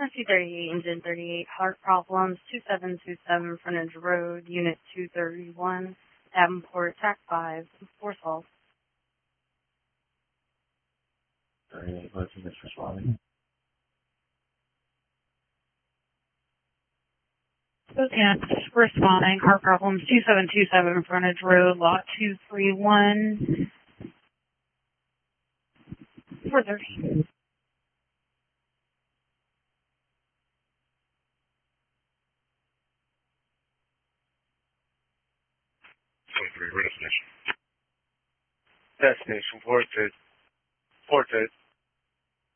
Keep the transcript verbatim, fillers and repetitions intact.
Tennessee thirty-eight, engine thirty-eight, heart problems, two seven two seven, Frontage Road, Unit two thirty-one, Davenport, Tac five, four twelve. thirty-eight, what's this responding? Yeah, responding, heart problems, two seven two seven, Frontage Road, lot two three one, four thirty. twenty-three, destination. Destination, Portage. Portage.